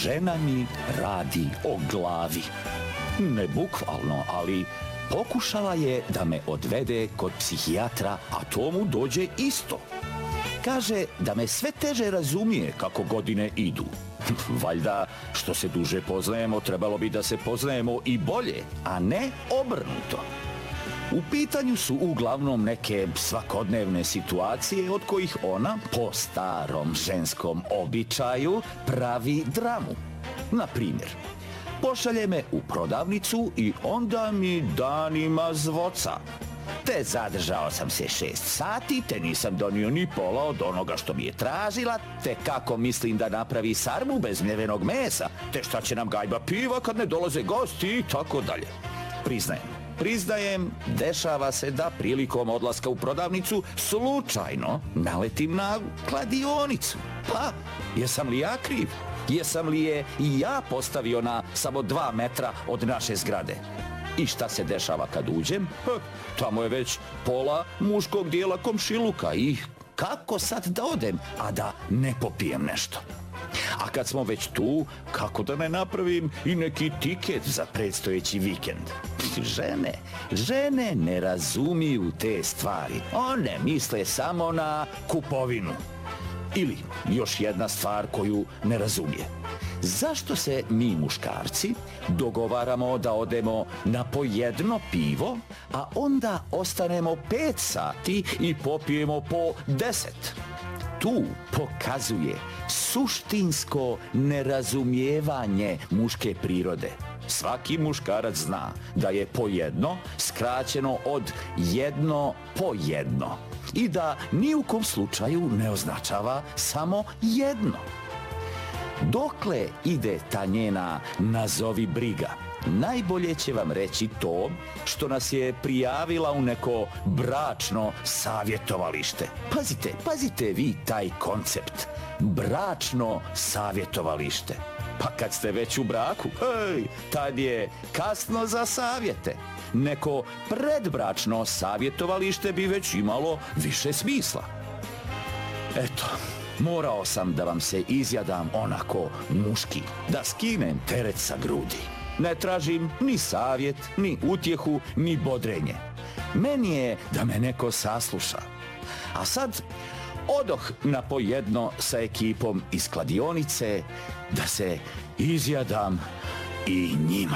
žena mi radi o glavi. Ne bukvalno, ali pokušala je da me odvede kod psihijatra, a to mu dođe isto. Kaže da me sve teže razumije kako godine idu. Valjda, što se duže poznajemo, trebalo bi da se poznajemo i bolje, a ne obrnuto. U pitanju su uglavnom neke svakodnevne situacije od kojih ona, po starom ženskom običaju, pravi dramu. Na primjer, pošalje me u prodavnicu i onda mi danima zvoca. Te zadržao sam se 6 sati, te nisam donio ni pola od onoga što mi je tražila, te kako mislim da napravi sarmu bez mljevenog mesa, te šta će nam gajba piva kad ne dolaze gosti i tako dalje. Priznajem, dešava se da prilikom odlaska u prodavnicu slučajno naletim na kladionicu. Pa, jesam li ja kriv? Jesam li je i ja postavio na samo 2 metra od naše zgrade? I šta se dešava kad uđem? Tamo je već pola muškog dijela komšiluka i kako sad da odem, a da ne popijem nešto? A kad smo već tu, kako da ne napravim i neki tiket za predstojeći vikend? Žene ne razumiju te stvari. One misle samo na kupovinu. Ili još jedna stvar koju ne razumije. Zašto se mi muškarci dogovaramo da odemo na po jedno pivo, a onda ostanemo 5 sati i popijemo po 10? Tu pokazuje suštinsko nerazumijevanje muške prirode. Svaki muškarac zna da je po jedno skraćeno od jedno po jedno i da ni u kom slučaju ne označava samo jedno. Dokle ide ta njena nazovi briga, najbolje će vam reći to što nas je prijavila u neko bračno savjetovalište. Pazite vi taj koncept. Bračno savjetovalište. Pa kad ste već u braku, tad je kasno za savjete. Neko predbračno savjetovalište bi već imalo više smisla. Eto, morao sam da vam se izjadam onako muški, da skinem teret sa grudi. Ne tražim ni savjet, ni utjehu, ni bodrenje. Meni je da me neko sasluša. A sad odoh na po jedno sa ekipom iz kladionice da se izjadam i njima.